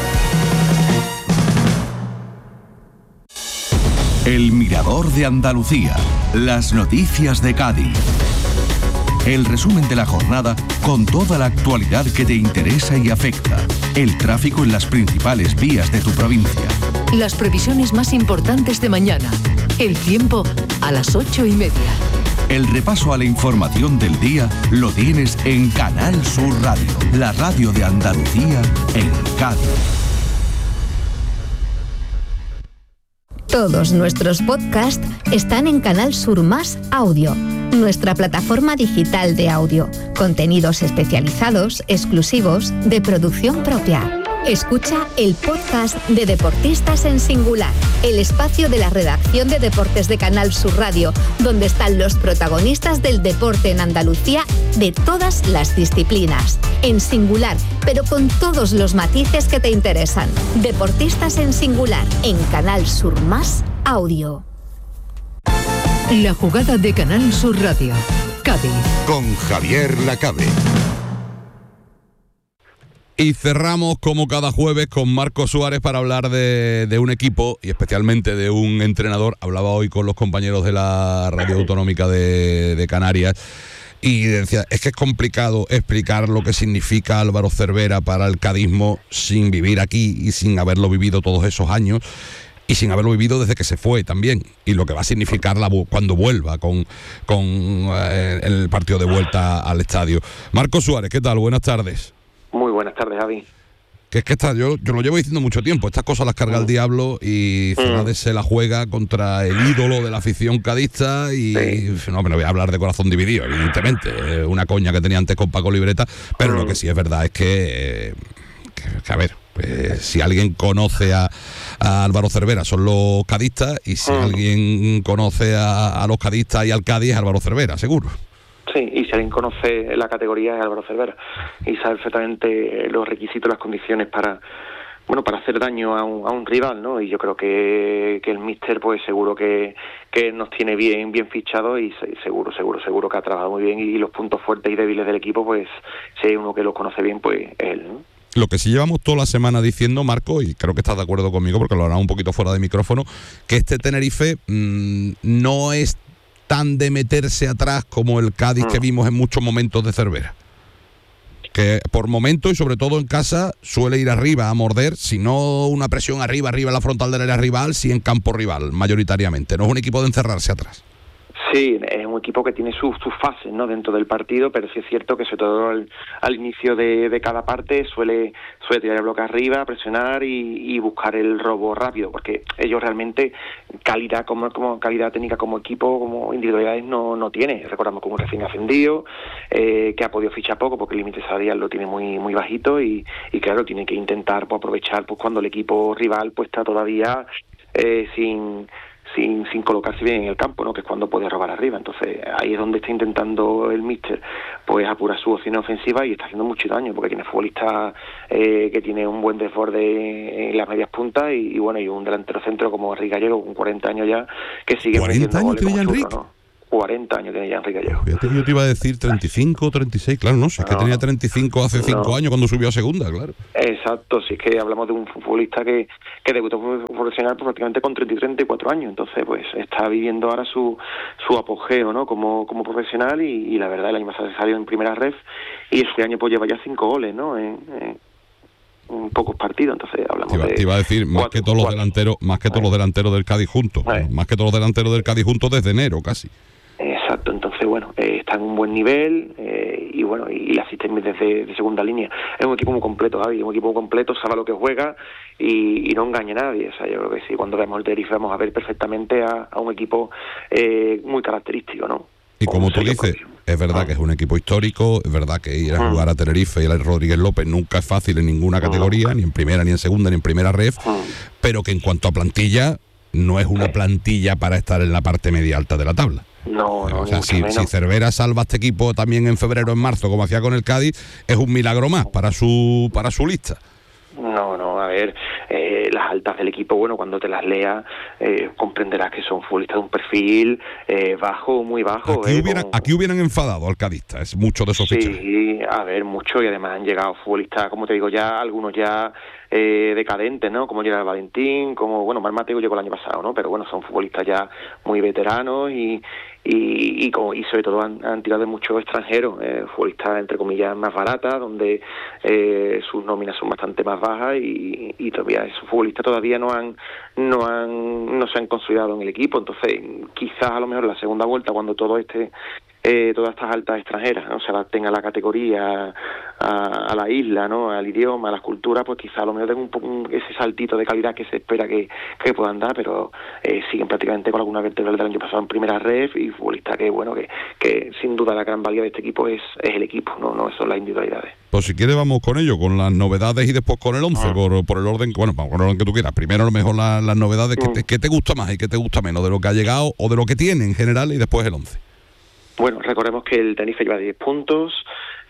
El Mirador de Andalucía. Las noticias de Cádiz. El resumen de la jornada con toda la actualidad que te interesa y afecta. El tráfico en las principales vías de tu provincia. Las previsiones más importantes de mañana. El tiempo a las ocho y media. El repaso a la información del día lo tienes en Canal Sur Radio, la radio de Andalucía en Cádiz. Todos nuestros podcasts están en Canal Sur Más Audio, nuestra plataforma digital de audio, contenidos especializados, exclusivos, de producción propia. Escucha el podcast de Deportistas en Singular, el espacio de la redacción de deportes de Canal Sur Radio, donde están los protagonistas del deporte en Andalucía de todas las disciplinas. En singular, pero con todos los matices que te interesan. Deportistas en Singular, en Canal Sur Más Audio. La jugada de Canal Sur Radio. Cádiz. Con Javier Lacabe. Y cerramos como cada jueves con Marco Suárez para hablar de, de un equipo y especialmente de un entrenador. Hablaba hoy con los compañeros de la Radio Autonómica de, de Canarias y decía, es que es complicado explicar lo que significa Álvaro Cervera para el cadismo sin vivir aquí y sin haberlo vivido todos esos años y sin haberlo vivido desde que se fue también, y lo que va a significar la, cuando vuelva con, con eh, el partido de vuelta al estadio. Marco Suárez, ¿qué tal? Buenas tardes. Muy buenas tardes, Javi. Que es que está, yo, yo lo llevo diciendo mucho tiempo, estas cosas las carga el diablo y Celades se la juega contra el ídolo de la afición cadista y sí. No me no voy a hablar de corazón dividido, evidentemente, una coña que tenía antes con Paco Libreta, pero mm. lo que sí es verdad es que, que, que a ver, pues, si alguien conoce a, a Álvaro Cervera son los cadistas y si mm. alguien conoce a, a los cadistas y al Cádiz es Álvaro Cervera, seguro. Sí, y si alguien conoce la categoría es Álvaro Cervera y sabe perfectamente los requisitos, las condiciones para bueno para hacer daño a un, a un rival, ¿no? Y yo creo que, que el míster pues seguro que, que nos tiene bien bien fichado y seguro, seguro, seguro que ha trabajado muy bien y los puntos fuertes y débiles del equipo, pues si hay uno que los conoce bien, pues es él, ¿no? Lo que sí llevamos toda la semana diciendo, Marco, y creo que estás de acuerdo conmigo porque lo hará un poquito fuera de micrófono, que este Tenerife mmm, no es tan de meterse atrás como el Cádiz que vimos en muchos momentos de Cervera, que por momentos y sobre todo en casa suele ir arriba a morder, si no una presión arriba, arriba en la frontal del área rival, si en campo rival mayoritariamente, no es un equipo de encerrarse atrás. Sí, es un equipo que tiene sus, sus fases, ¿no?, dentro del partido, pero sí es cierto que sobre todo al, al inicio de, de cada parte suele suele tirar el bloque arriba, presionar y, y buscar el robo rápido, porque ellos realmente calidad como, como calidad técnica como equipo, como individualidades no no tiene. Recordamos como un recién ascendido, eh, que ha podido fichar poco porque el límite salarial lo tiene muy muy bajito y, y claro, tiene que intentar pues, aprovechar pues cuando el equipo rival pues está todavía eh, sin sin sin colocarse bien en el campo, ¿no?, que es cuando puede robar arriba. Entonces ahí es donde está intentando el míster pues apurar su opción ofensiva y está haciendo mucho daño porque tiene futbolistas eh, que tiene un buen desborde en las medias puntas y, y bueno, y un delantero centro como Enrique Gallego con cuarenta años ya que sigue metiendo goles como churro, ¿no? cuarenta años tiene ya Enrique Gallego. Fíjate que yo te iba a decir treinta y cinco, treinta y seis, claro, no, si es que no, tenía treinta y cinco hace cinco no. años cuando subió a segunda, claro. Exacto, si es que hablamos de un futbolista que, que debutó profesional pues, prácticamente con treinta y treinta y cuatro años, entonces pues está viviendo ahora su su apogeo, ¿no?, como como profesional y, y la verdad el año pasado salió en primera ref y este año pues lleva ya cinco goles, ¿no?, en, en en pocos partidos, entonces hablamos te iba, de... Te iba a decir, más cuatro, que todos los cuatro. delanteros, más que todos los delanteros del Cádiz juntos, eh. más que todos los delanteros del Cádiz juntos desde enero casi. Exacto, entonces bueno, eh, está en un buen nivel eh, y bueno, y, y la asistencia desde de segunda línea. Es un equipo muy completo, Javi, un equipo muy completo, sabe lo que juega y, y no engaña a nadie. O sea, yo creo que sí, cuando veamos el Tenerife vamos a ver perfectamente a, a un equipo eh, muy característico, ¿no? Y como tú dices, es verdad ah. que es un equipo histórico, es verdad que ir a ah. jugar a Tenerife y a Rodríguez López nunca es fácil en ninguna categoría, ah. ni en primera, ni en segunda, ni en primera ref, ah. pero que en cuanto a plantilla, no es una plantilla para estar en la parte media alta de la tabla. No, no, o sea, si, si Cervera salva este equipo también en febrero, en marzo, como hacía con el Cádiz, es un milagro más para su para su lista. No, no, a ver, eh, las altas del equipo, bueno, cuando te las leas, eh, comprenderás que son futbolistas de un perfil eh, bajo, muy bajo. Aquí, eh, hubieran, con... aquí hubieran enfadado al cadista, es mucho de esos sí, fichajes. Sí, a ver, mucho, y además han llegado futbolistas, como te digo ya, algunos ya eh, decadentes, ¿no? Como llega Valentín, como, bueno, Mar Mateo llegó el año pasado, ¿no? Pero bueno, son futbolistas ya muy veteranos y y, y, como, y sobre todo han, han tirado de muchos extranjeros, eh, futbolistas entre comillas más baratas, donde eh, sus nóminas son bastante más bajas y, y todavía esos futbolistas todavía no han no han no se han consolidado en el equipo. Entonces quizás a lo mejor la segunda vuelta, cuando todo este Eh, todas estas altas extranjeras, ¿no?, se adapten a la categoría, a, a la isla, ¿no?, al idioma, a las culturas, pues quizá a lo mejor tengan un poco un, ese saltito de calidad que se espera que, que puedan dar, pero eh, siguen prácticamente con alguna vertebral del año pasado en primera ref y futbolista que, bueno, que, que sin duda la gran valía de este equipo es, es el equipo, no no son las individualidades. Pues si quieres vamos con ello, con las novedades y después con el once, ah. por, por el orden, bueno, por el orden que tú quieras. Primero a lo mejor la, las novedades, mm. ¿qué, te, ¿qué te gusta más y qué te gusta menos de lo que ha llegado o de lo que tiene en general y después el once? Bueno, recordemos que el Tenerife lleva diez puntos,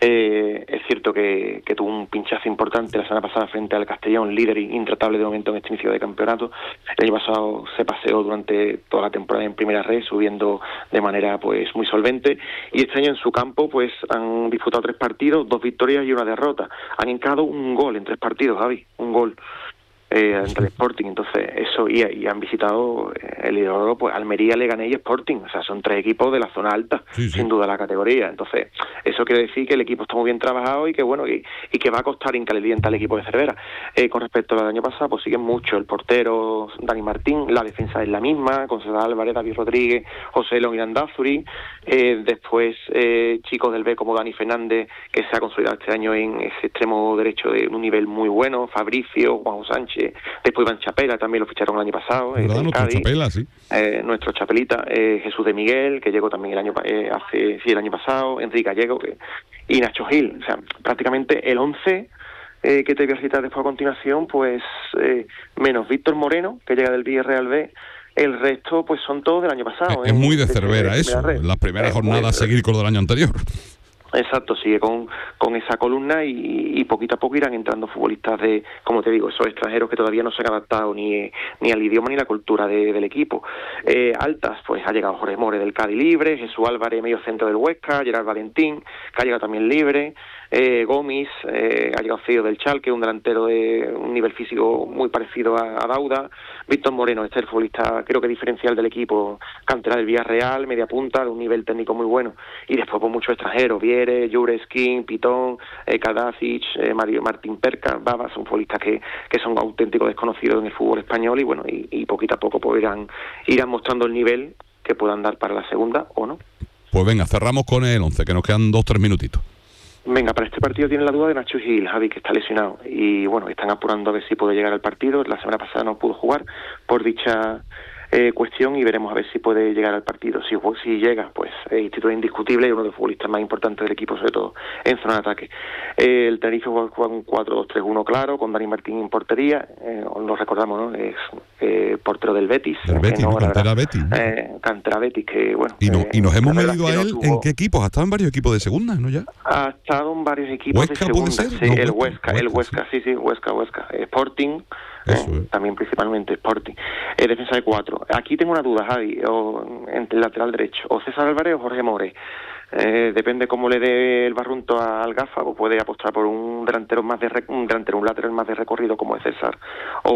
Eh, es cierto que, que tuvo un pinchazo importante la semana pasada frente al Castellón, líder intratable de momento en este inicio de campeonato. El año pasado se paseó durante toda la temporada en primera red, subiendo de manera pues muy solvente, y este año en su campo pues han disputado tres partidos, dos victorias y una derrota. Han encajado un gol en tres partidos, Javi, un gol. Eh, ante el Sporting, entonces eso, y, y han visitado el Hidrogoro, pues Almería, Leganés y Sporting, o sea, son tres equipos de la zona alta, sí, sí. sin duda la categoría. Entonces eso quiere decir que el equipo está muy bien trabajado y que bueno, y, y que va a costar incaliente al equipo de Cervera. Eh, con respecto al año pasado, pues siguen mucho el portero Dani Martín, la defensa es la misma, con César Álvarez, David Rodríguez, José León y Landázuri. Eh, después eh, chicos del B como Dani Fernández, que se ha consolidado este año en ese extremo derecho de un nivel muy bueno, Fabricio, Juan Sánchez. Después Iván Chapela, también lo ficharon el año pasado. Eh, nuestro Cádiz, Chapela, sí. Eh, nuestro Chapelita, eh, Jesús de Miguel, que llegó también el año eh, hace sí el año pasado, Enrique Gallego, que, y Nacho Gil. O sea, prácticamente el once eh, que te voy a citar después a continuación, pues eh, menos Víctor Moreno, que llega del Villarreal B. El resto, pues son todos del año pasado. Es, eh, es muy de Cervera eso, en las primeras es jornadas seguir con lo del año anterior. Exacto, sigue con, con esa columna y, y poquito a poco irán entrando futbolistas de, como te digo, esos extranjeros que todavía no se han adaptado ni, ni al idioma ni la cultura de, del equipo. Eh, altas, pues ha llegado Jorge More del Cádiz libre, Jesús Álvarez, medio centro del Huesca, Gerard Valentín, que ha llegado también libre, eh, Gómez, eh, ha llegado Fío del Chalque, un delantero de un nivel físico muy parecido a, a Dauda, Víctor Moreno, este es el futbolista creo que diferencial del equipo, cantera del Villarreal, media punta, de un nivel técnico muy bueno, y después pues muchos extranjeros, Vier Jure Skin, Pitón, eh, Kadacic, eh, Mario Martín Perca, Baba, son futbolistas que, que son auténticos desconocidos en el fútbol español y bueno, y, y poquito a poco pues irán, irán mostrando el nivel que puedan dar para la segunda o no. Pues venga, cerramos con el once, que nos quedan dos, tres minutitos. Venga, para este partido tiene la duda de Nacho Gil, Javi, que está lesionado y bueno, están apurando a ver si puede llegar al partido. La semana pasada no pudo jugar por dicha Eh, cuestión y veremos a ver si puede llegar al partido. Si, si llega, pues es titular indiscutible y uno de los futbolistas más importantes del equipo, sobre todo en zona de ataque. Eh, el Tenerife juega un cuatro dos tres uno claro, con Dani Martín en portería, eh, lo recordamos, ¿no? Es eh, portero del Betis. El Betis, no, ¿no? Cantera Betis. ¿no? Eh, Cantera Betis, que bueno. Y, no, eh, y nos hemos medido a él no tuvo... en qué equipos, ha estado en varios equipos de segunda, ¿no ya? Ha estado en varios equipos ¿Huesca de segunda. puede ser? Sí, no, el Huesca, Huesca, Huesca, el Huesca, sí, sí, Huesca, Huesca. Sporting. Eso Eh, es. también principalmente Sporting. Eh, defensa de cuatro. Aquí tengo una duda, Javi, o, entre el lateral derecho, o César Álvarez o Jorge More. Eh, depende cómo le dé el barrunto al Gafa, o puede apostar por un delantero más de rec- un delantero, un lateral más de recorrido como es César, o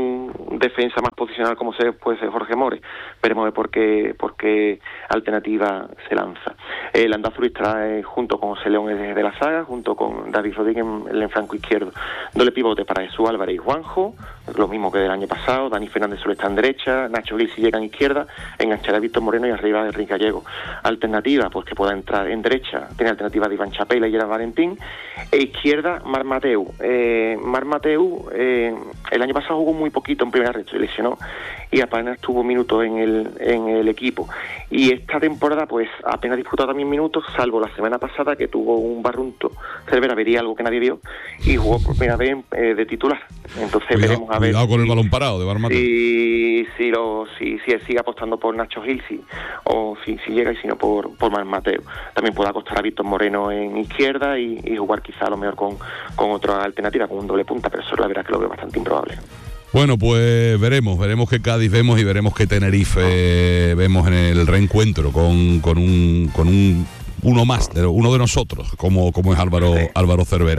un defensa más posicional como se puede ser Jorge More. Veremos de por qué, por qué alternativa se lanza. El Landázuri está eh, junto con José León de la saga, junto con David Rodríguez en el flanco izquierdo. Doble pivote para Jesús Álvarez y Juanjo, lo mismo que del año pasado. Dani Fernández suele estar en derecha, Nacho Gil si llega en izquierda, enganchará a Víctor Moreno y arriba de Enrique Gallego. Alternativa, pues que pueda entrar en derecha, tiene alternativa de Iván Chapela y Gerard Valentín, e izquierda Mar Mateu. Eh, Mar Mateu eh, el año pasado jugó muy poquito en primera red, se lesionó y apenas tuvo minutos en el en el equipo, y esta temporada pues apenas disputado también minutos, salvo la semana pasada que tuvo un barrunto. Cervera vería algo que nadie vio y jugó por primera vez eh, de titular. Entonces Cuidado, veremos a ver cuidado con si, el balón parado de Mar Mateu. si, si, lo, si, si él sigue apostando por Nacho Gil, si, o si, si llega y si no por, por Mar Mateu. También puede acostar a Víctor Moreno en izquierda y, y jugar quizá a lo mejor con, con otra alternativa, con un doble punta, pero eso la verdad que lo veo bastante improbable. Bueno, pues veremos, veremos qué Cádiz vemos y veremos qué Tenerife eh, vemos en el reencuentro con, con un con un uno más, de, uno de nosotros, como, como es Álvaro, sí. Álvaro Cervera.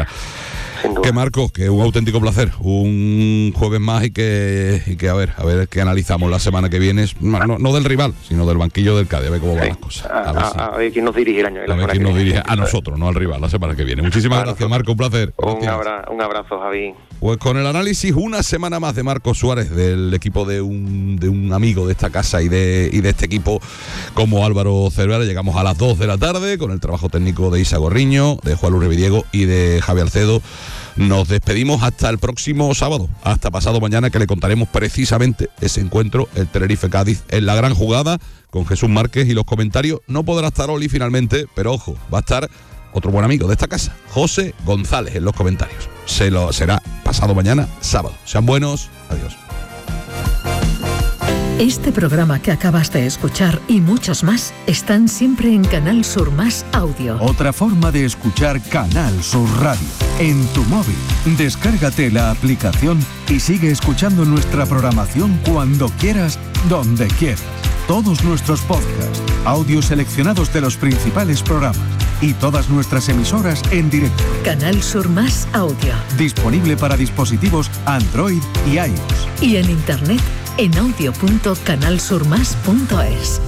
Que Marcos, que un auténtico placer, un jueves más y que, y que a ver, a ver qué analizamos la semana que viene, no, no del rival, sino del banquillo del Cádiz, a ver cómo sí. van las cosas. A, a, ver, si, a ver quién nos dirige el año. A ver quién nos dirige, a nosotros, no al rival, la semana que viene. Muchísimas bueno, gracias, Marco, un placer. Un, abra, un abrazo, Javi. Pues con el análisis, una semana más de Marcos Suárez, del equipo de un, de un amigo de esta casa y de, y de este equipo como Álvaro Cervera. Llegamos a las dos de la tarde con el trabajo técnico de Isa Gorriño, de Juan Luis Revidiego y de Javier Alcedo. Nos despedimos hasta el próximo sábado, hasta pasado mañana, que le contaremos precisamente ese encuentro, el Tenerife-Cádiz, en la gran jugada, con Jesús Márquez y los comentarios. No podrá estar Oli finalmente, pero ojo, va a estar otro buen amigo de esta casa, José González, en los comentarios. Se lo será pasado mañana, sábado. Sean buenos, adiós. Este programa que acabas de escuchar y muchos más están siempre en Canal Sur Más Audio. Otra forma de escuchar Canal Sur Radio. En tu móvil. Descárgate la aplicación y sigue escuchando nuestra programación cuando quieras, donde quieras. Todos nuestros podcasts, audios seleccionados de los principales programas y todas nuestras emisoras en directo. Canal Sur Más Audio. Disponible para dispositivos Android y iOS. Y en internet en audio punto canal sur más punto es.